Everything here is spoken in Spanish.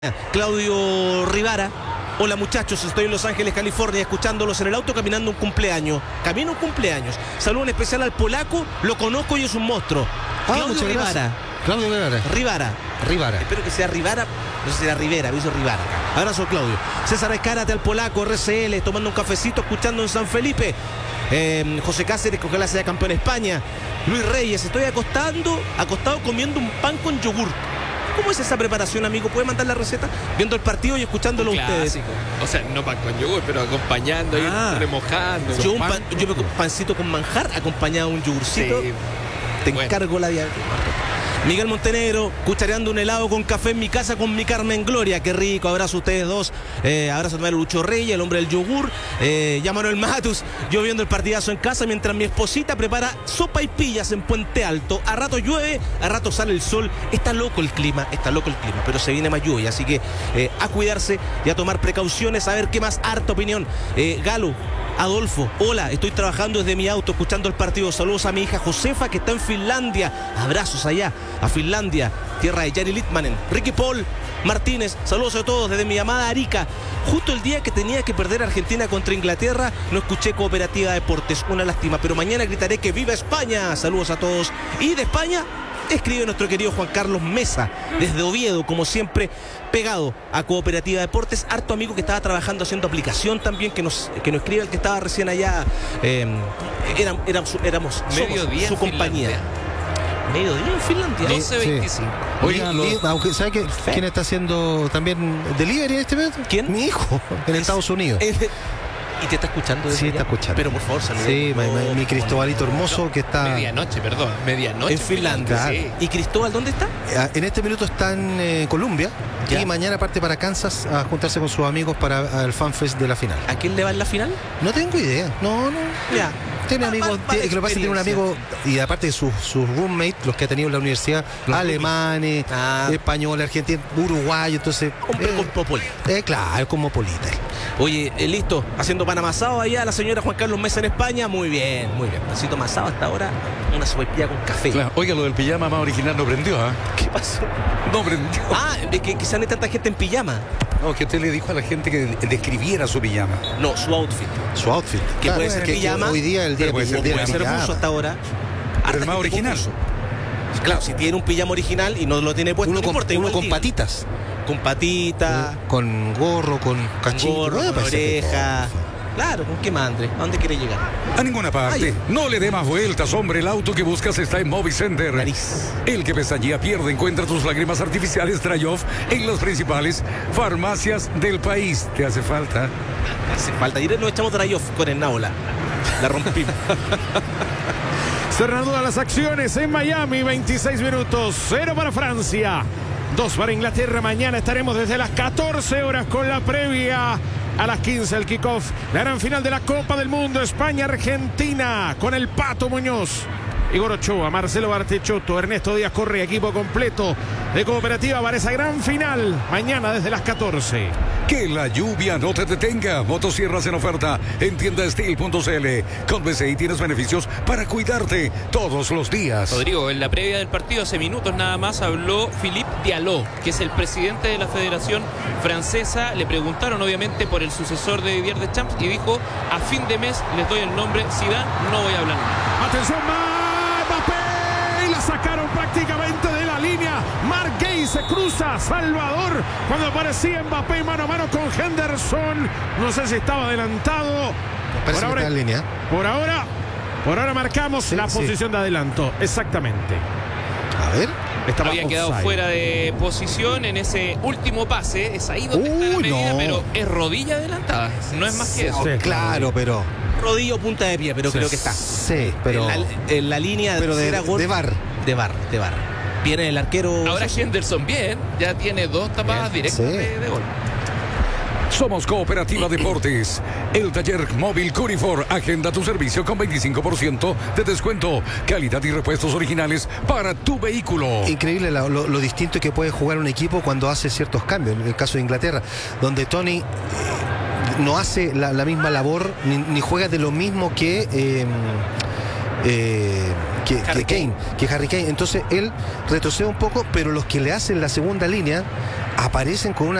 Claudio Rivara. Hola muchachos, estoy en Los Ángeles, California, escuchándolos en el auto caminando un cumpleaños. Camino un cumpleaños. Saludo en especial al polaco, lo conozco y es un monstruo. Claudio Rivara. Claudio Rivara. Rivara. Espero que sea Rivara, no sé si era Rivera, aviso Rivara. Abrazo Claudio. César Escárate al polaco, RCL, tomando un cafecito, escuchando en San Felipe. José Cáceres, que ojalá sea campeón de España. Luis Reyes, estoy acostado comiendo un pan con yogur. ¿Cómo es esa preparación, amigo? ¿Puede mandar la receta? Viendo el partido y escuchándolo ustedes. O sea, no pan con yogur, pero acompañando, remojando. Yo me pancito con manjar acompañado de un yogurcito. Sí. Te encargo la diabetes. Miguel Montenegro, cuchareando un helado con café en mi casa con mi Carmen Gloria. Qué rico, abrazo a ustedes dos. Abrazo también a Lucho Reyes, el hombre del yogur. Ya Manuel Matus, yo viendo el partidazo en casa mientras mi esposita prepara sopa y pillas en Puente Alto. A rato llueve, a rato sale el sol. Está loco el clima, pero se viene más lluvia. Así que a cuidarse y a tomar precauciones. A ver qué más, harta opinión. Galo, Adolfo, hola, estoy trabajando desde mi auto escuchando el partido. Saludos a mi hija Josefa que está en Finlandia. Abrazos allá a Finlandia, tierra de Jari Litmanen. Ricky Paul Martínez, saludos a todos desde mi amada Arica. Justo el día que tenía que perder Argentina contra Inglaterra, no escuché Cooperativa Deportes, una lástima, pero mañana gritaré que viva España. Saludos a todos. Y de España escribe nuestro querido Juan Carlos Mesa, desde Oviedo, como siempre, pegado a Cooperativa Deportes. Harto amigo que estaba trabajando haciendo aplicación también, que nos escribe, el que estaba recién allá. Éramos su compañía. Mediodía en Finlandia. 12:25. Sí. Oigan, aunque ¿sabe quién está haciendo también delivery en este momento? ¿Quién? Mi hijo, en Estados Unidos. ¿Y te está escuchando? Sí, está escuchando. Pero por favor, saludos. Sí, mi Cristobalito hermoso que está... Medianoche En Finlandia. Sí. ¿Y Cristóbal dónde está? En este minuto está en Colombia. Ya. Y mañana parte para Kansas a juntarse con sus amigos para el FanFest de la final. ¿A quién le va en la final? No tengo idea. No. Ya. Tiene amigos, Va de que lo pasa es que tiene un amigo, y aparte de sus roommates, los que ha tenido en la universidad, alemanes, españoles, argentinos, uruguayos, entonces... Hombre cosmopolita. Claro, cosmopolita. Oye, listo, haciendo pan amasado allá, la señora Juan Carlos Mesa en España. Muy bien. Pancito amasado hasta ahora, una sopaipilla con café. Claro. Oiga, lo del pijama más original no prendió, ¿ah? ¿Qué pasó? No prendió. Es que quizás no hay tanta gente en pijama. No, que usted le dijo a la gente que describiera su pijama. No, su outfit. Su outfit. Que puede ser que pijama. Hoy día el día puede ser de Puede ser pijama. buzo hasta ahora. Pero el más original. Claro, si tiene un pijama original y no lo tiene puesto, Uno no importa, con igual diga. patitas. Con patita, Con gorro, con cachito. gorro, con parece que oreja. todo. Claro, ¿con qué más, Andrés? ¿A dónde quiere llegar? A ninguna parte. Ay. No le dé más vueltas, hombre. El auto que buscas está en Movicenter. Nariz. El que pestañea pierde. Encuentra tus lágrimas artificiales Dry-Off en las principales farmacias del país. ¿Te hace falta? Hace falta. Ayer nos echamos Dry-Off con el Naula. La rompimos. Cerrando las acciones en Miami, 26 minutos, 0 para Francia, 2 para Inglaterra. Mañana estaremos desde las 14 horas con la previa. A las 15 el kickoff, la gran final de la Copa del Mundo, España-Argentina, con el Pato Muñoz, Igor Ochoa, Marcelo Bartechotto, Ernesto Díaz Correa, equipo completo de Cooperativa para esa gran final, mañana desde las 14. Que la lluvia no te detenga. Motosierras en oferta en tiendasteel.cl. Con BCI tienes beneficios para cuidarte todos los días. Rodrigo, en la previa del partido, hace minutos nada más, habló Philippe Diallo, que es el presidente de la Federación Francesa. Le preguntaron obviamente por el sucesor de Didier Deschamps y dijo: a fin de mes les doy el nombre Zidane, no voy a hablar nada. Atención, Mbappé, y la sacaron prácticamente de la línea. Marquez se cruza Salvador cuando aparecía Mbappé mano a mano con Henderson. No sé si estaba adelantado. Parece que está en línea. Por ahora marcamos la posición de adelanto. Exactamente. A ver. Había quedado fuera de posición en ese último pase. Es ahí donde está la medida, pero es rodilla adelantada. No es más que eso. Sí, Claro, pero... Rodillo, punta de pie, pero creo que está. Sí, pero... En la línea pero de VAR. De VAR. Viene el arquero. Ahora Henderson bien, ya tiene 2 tapadas directas de gol. Somos Cooperativa Deportes. El taller móvil Curifor. Agenda tu servicio con 25% de descuento. Calidad y repuestos originales para tu vehículo. Increíble lo distinto que puede jugar un equipo cuando hace ciertos cambios. En el caso de Inglaterra, donde Tony no hace la misma labor ni juega de lo mismo que que Harry Kane. Entonces él retrocede un poco, pero los que le hacen la segunda línea aparecen con una